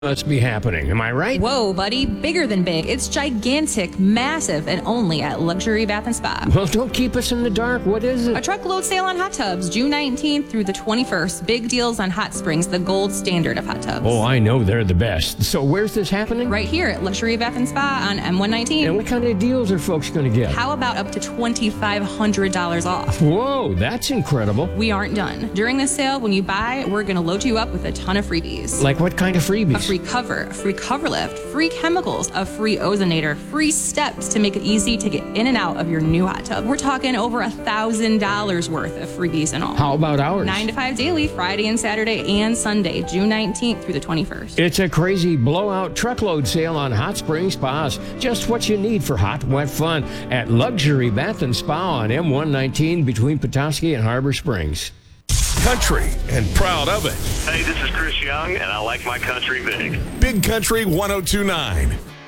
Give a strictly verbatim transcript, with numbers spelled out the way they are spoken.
must be happening. Am I right? Whoa, buddy. Bigger than big. It's gigantic, massive, and only at Luxury Bath and Spa. Well, don't keep us in the dark. What is it? A truckload sale on hot tubs, June nineteenth through the twenty-first. Big deals on hot springs, the gold standard of hot tubs. Oh, I know they're the best. So where's this happening? Right here at Luxury Bath and Spa on M one nineteen. And what kind of deals are folks going to get? How about up to twenty-five hundred dollars off? Whoa, that's incredible. We aren't done. During this sale, when you buy, we're going to load you up with a ton of freebies. Like what kind of freebies? A free cover, a free cover lift, free chemicals, a free ozonator, free steps to make it easy to get in and out of your new hot tub. We're talking over a thousand dollars worth of freebies and all. How about hours? nine to five daily, Friday and Saturday and Sunday, June nineteenth through the twenty-first. It's a crazy blowout truckload sale on hot spring spas. Just what you need for hot, wet fun at Luxury Bath and Spa on M one nineteen between Petoskey and Harbor Springs. Country and proud of it. Hey, this is Chris Young, and I like my country big. Big Country one oh two point nine.